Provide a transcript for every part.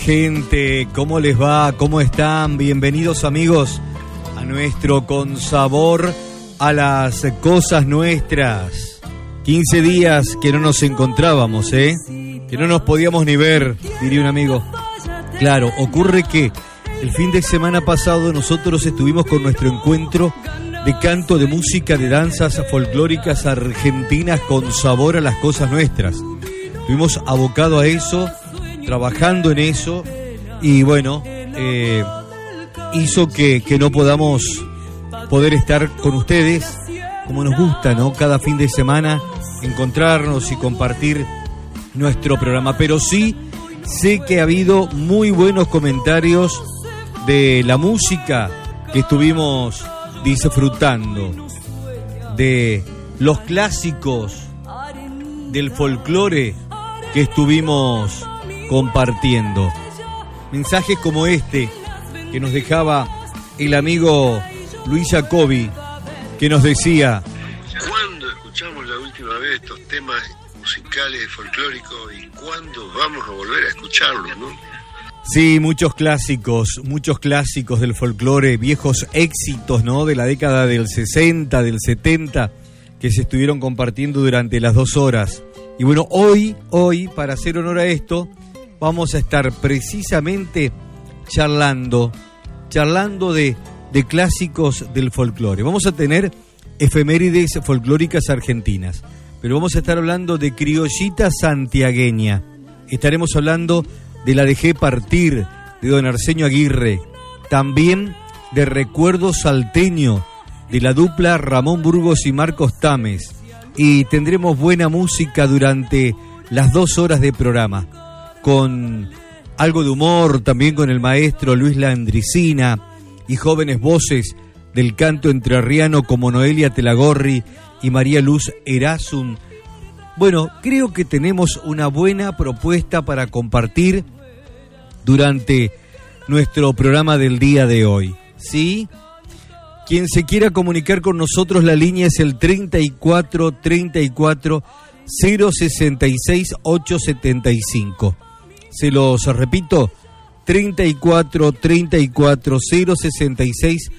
Gente, ¿cómo les va? ¿Cómo están? Bienvenidos, amigos, a nuestro Con Sabor a las Cosas Nuestras. 15 días que no nos encontrábamos, que no nos podíamos ni ver, diría un amigo. Claro, ocurre que el fin de semana pasado nosotros estuvimos con nuestro encuentro de canto, de música, de danzas folclóricas argentinas con sabor a las cosas nuestras. Estuvimos abocados a eso, trabajando en eso, y bueno, hizo que no podamos poder estar con ustedes como nos gusta, ¿no? Cada fin de semana encontrarnos y compartir nuestro programa. Pero sí sé que ha habido muy buenos comentarios de la música que estuvimos disfrutando, de los clásicos del folclore que estuvimos compartiendo. Mensajes como este que nos dejaba el amigo Luis Jacobi, que nos decía: ¿cuándo escuchamos la última vez estos temas musicales folclóricos y cuándo vamos a volver a escucharlos, no? Sí, muchos clásicos del folclore, viejos éxitos, ¿no? De la década del 60, del 70, que se estuvieron compartiendo durante las 2 horas. Y bueno, hoy, para hacer honor a esto, vamos a estar precisamente charlando de clásicos del folclore. Vamos a tener efemérides folclóricas argentinas, pero vamos a estar hablando de criollita santiagueña. Estaremos hablando de La Dejé Partir, de don Arsenio Aguirre, también de Recuerdo Salteño, de la dupla Ramón Burgos y Marcos Tames. Y tendremos buena música durante las 2 horas de programa, con algo de humor, también con el maestro Luis Landricina y jóvenes voces del canto entrerriano como Noelia Telagorri y María Luz Erasum. Bueno, creo que tenemos una buena propuesta para compartir durante nuestro programa del día de hoy, ¿sí? Quien se quiera comunicar con nosotros, la línea es el 34 34 066 875. Se los repito, 34 34 066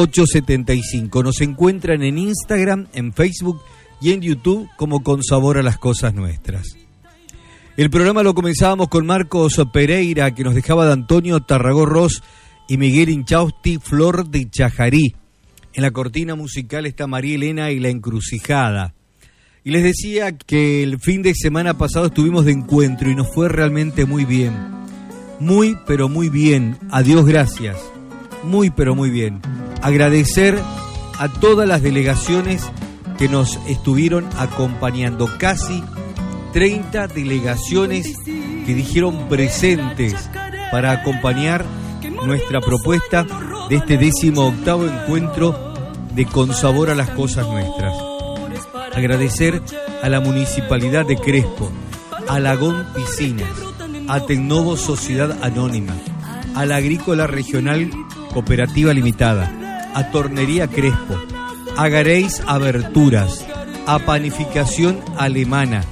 875. Nos encuentran en Instagram, en Facebook y en YouTube como Con Sabor a las Cosas Nuestras. El programa lo comenzábamos con Marcos Pereira, que nos dejaba de Antonio Tarragó-Ross y Miguel Inchausti, Flor de Chajarí. En la cortina musical está María Elena y La Encrucijada. Y les decía que el fin de semana pasado estuvimos de encuentro y nos fue realmente muy bien. Muy, pero muy bien. A Dios gracias. Muy, pero muy bien. Agradecer a todas las delegaciones que nos estuvieron acompañando. Casi 30 delegaciones que dijeron presentes para acompañar nuestra propuesta de este 18º encuentro de Con Sabor a las Cosas Nuestras. Agradecer a la Municipalidad de Crespo, a Lagón Piscinas, a Tecnovo Sociedad Anónima, a la Agrícola Regional Cooperativa Limitada, a Tornería Crespo, a Gareis Aberturas, a Panificación Alemana,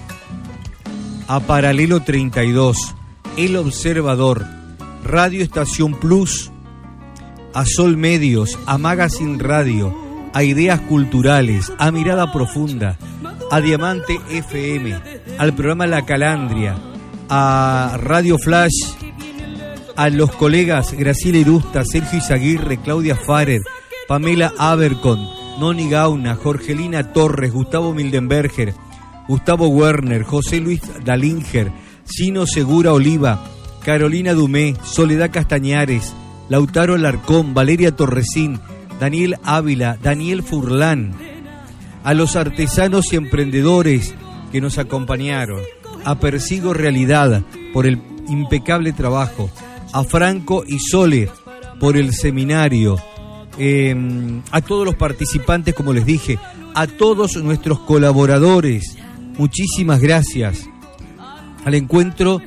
a Paralelo 32, El Observador, Radio Estación Plus, a Sol Medios, a Magazine Radio, a Ideas Culturales, a Mirada Profunda, a Diamante FM, al programa La Calandria, a Radio Flash, a los colegas Graciela Irusta, Sergio Izaguirre, Claudia Farer, Pamela Abercon, Noni Gauna, Jorgelina Torres, Gustavo Mildenberger, Gustavo Werner, José Luis Dalinger, Gino Segura Oliva, Carolina Dumé, Soledad Castañares, Lautaro Larcón, Valeria Torresín, Daniel Ávila, Daniel Furlán, a los artesanos y emprendedores que nos acompañaron, a Persigo Realidad por el impecable trabajo, a Franco y Sole por el seminario, a todos los participantes, como les dije, a todos nuestros colaboradores, muchísimas gracias. El encuentro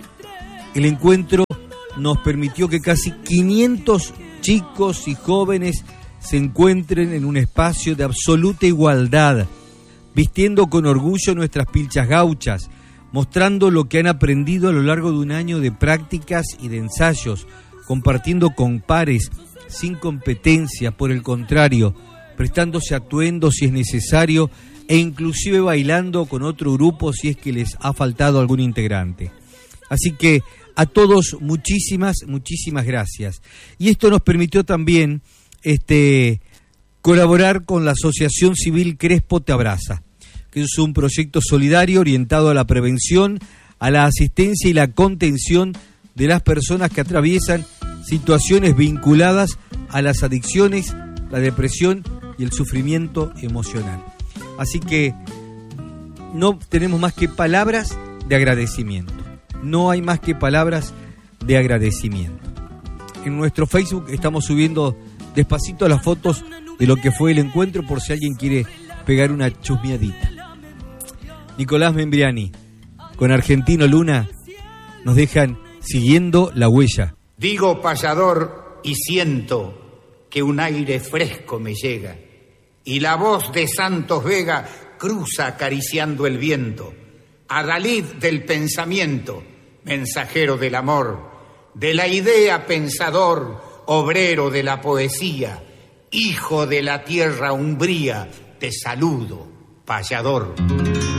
nos permitió que casi 500 chicos y jóvenes se encuentren en un espacio de absoluta igualdad, vistiendo con orgullo nuestras pilchas gauchas, mostrando lo que han aprendido a lo largo de un año de prácticas y de ensayos, compartiendo con pares, sin competencia, por el contrario, prestándose atuendo si es necesario e inclusive bailando con otro grupo si es que les ha faltado algún integrante. Así que a todos muchísimas gracias. Y esto nos permitió también colaborar con la Asociación Civil Crespo Te Abraza, que es un proyecto solidario orientado a la prevención, a la asistencia y la contención de las personas que atraviesan situaciones vinculadas a las adicciones, la depresión y el sufrimiento emocional. Así que no tenemos más que palabras de agradecimiento. No hay más que palabras de agradecimiento. En nuestro Facebook estamos subiendo despacito las fotos de lo que fue el encuentro por si alguien quiere pegar una chusmeadita. Nicolás Membriani con Argentino Luna nos dejan Siguiendo la Huella. Digo payador y siento que un aire fresco me llega y la voz de Santos Vega cruza acariciando el viento. Adalid del pensamiento, mensajero del amor, de la idea pensador, obrero de la poesía, hijo de la tierra umbría, te saludo, payador.